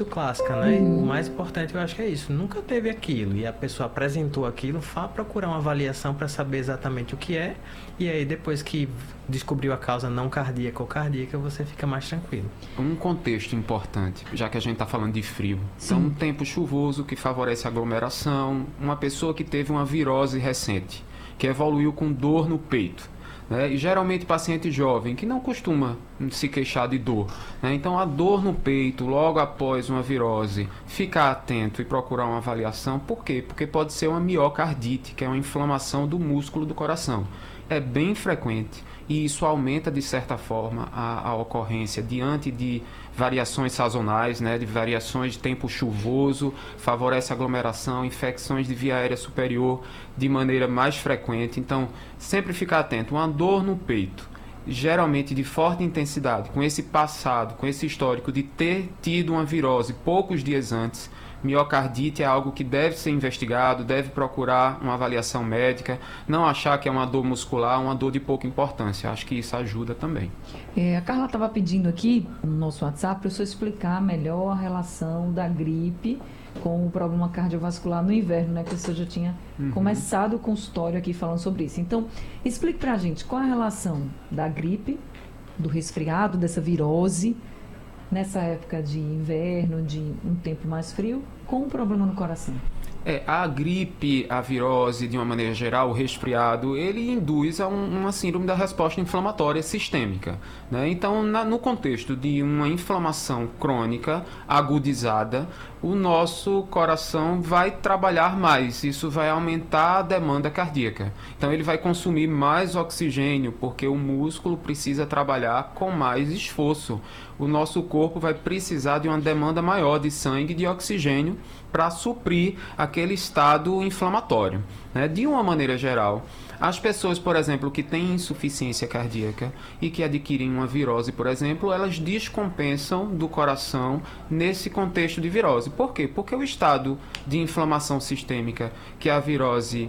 muito clássica, né? O mais importante eu acho que é isso. Nunca teve aquilo e a pessoa apresentou aquilo, vá procurar uma avaliação para saber exatamente o que é. E aí depois que descobriu a causa não cardíaca ou cardíaca, você fica mais tranquilo. Um contexto importante, já que a gente está falando de frio. Sim. Então, um tempo chuvoso que favorece a aglomeração, uma pessoa que teve uma virose recente, que evoluiu com dor no peito, né? E geralmente paciente jovem, que não costuma se queixar de dor, né? Então, a dor no peito, logo após uma virose, ficar atento e procurar uma avaliação. Por quê? Porque pode ser uma miocardite, que é uma inflamação do músculo do coração. É bem frequente e isso aumenta, de certa forma, a ocorrência diante de variações sazonais, né, de variações de tempo chuvoso, favorece aglomeração, infecções de via aérea superior de maneira mais frequente. Então, sempre ficar atento. Uma dor no peito, geralmente de forte intensidade, com esse passado, com esse histórico de ter tido uma virose poucos dias antes. Miocardite é algo que deve ser investigado, deve procurar uma avaliação médica, não achar que é uma dor muscular, uma dor de pouca importância. Acho que isso ajuda também. A Carla estava pedindo aqui no nosso WhatsApp para o senhor explicar melhor a relação da gripe com o problema cardiovascular no inverno, né? Que o senhor já tinha começado o consultório aqui falando sobre isso. Então, explique para a gente qual a relação da gripe, do resfriado, dessa virose, nessa época de inverno, de um tempo mais frio, com um problema no coração. A gripe, a virose, de uma maneira geral, o resfriado, ele induz a uma síndrome da resposta inflamatória sistêmica, né? Então, no contexto de uma inflamação crônica agudizada, o nosso coração vai trabalhar mais, isso vai aumentar a demanda cardíaca. Então, ele vai consumir mais oxigênio, porque o músculo precisa trabalhar com mais esforço. O nosso corpo vai precisar de uma demanda maior de sangue e de oxigênio para suprir aquele estado inflamatório, né? De uma maneira geral, as pessoas, por exemplo, que têm insuficiência cardíaca e que adquirem uma virose, por exemplo, elas descompensam do coração nesse contexto de virose. Por quê? Porque o estado de inflamação sistêmica que a virose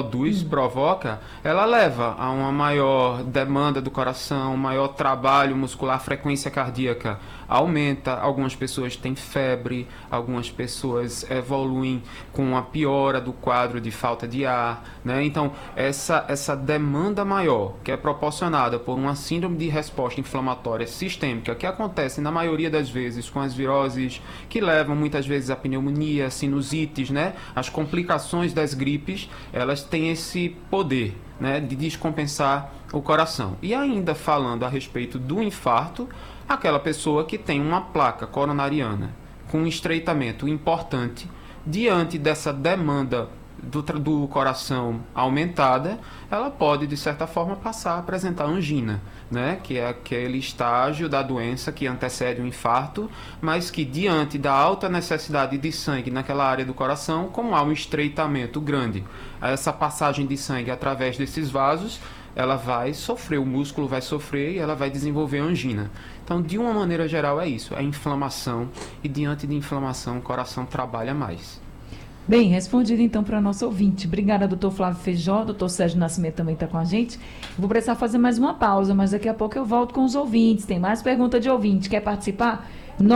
provoca, ela leva a uma maior demanda do coração, maior trabalho muscular, a frequência cardíaca aumenta, algumas pessoas têm febre, algumas pessoas evoluem com uma piora do quadro de falta de ar, né? Então, essa demanda maior, que é proporcionada por uma síndrome de resposta inflamatória sistêmica, que acontece na maioria das vezes com as viroses, que levam muitas vezes a pneumonia, sinusites, né? As complicações das gripes, elas têm esse poder, né, de descompensar o coração. E ainda falando a respeito do infarto, aquela pessoa que tem uma placa coronariana com um estreitamento importante, diante dessa demanda do coração aumentada, ela pode, de certa forma, passar a apresentar angina, né? Que é aquele estágio da doença que antecede o infarto, mas que, diante da alta necessidade de sangue naquela área do coração, como há um estreitamento grande, essa passagem de sangue através desses vasos, ela vai sofrer, o músculo vai sofrer e ela vai desenvolver angina. Então, de uma maneira geral, é isso, é inflamação, e diante de inflamação, o coração trabalha mais. Bem, respondido então para nosso ouvinte. Obrigada, doutor Flávio Feijó. Doutor Sérgio Nascimento também está com a gente. Vou precisar fazer mais uma pausa, mas daqui a pouco eu volto com os ouvintes. Tem mais pergunta de ouvinte. Quer participar?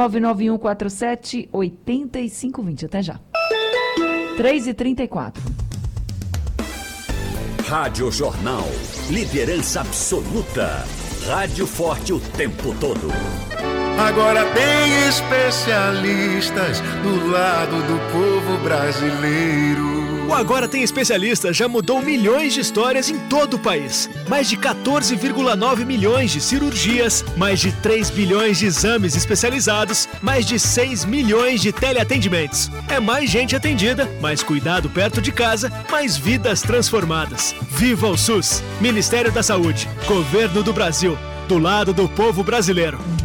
99147-8520. Até já. 3h34. Rádio Jornal. Liderança absoluta. Rádio forte o tempo todo. Agora tem especialistas do lado do povo brasileiro. O Agora Tem Especialistas já mudou milhões de histórias em todo o país. Mais de 14,9 milhões de cirurgias, mais de 3 bilhões de exames especializados, mais de 6 milhões de teleatendimentos. É mais gente atendida, mais cuidado perto de casa, mais vidas transformadas. Viva o SUS! Ministério da Saúde, Governo do Brasil, do lado do povo brasileiro.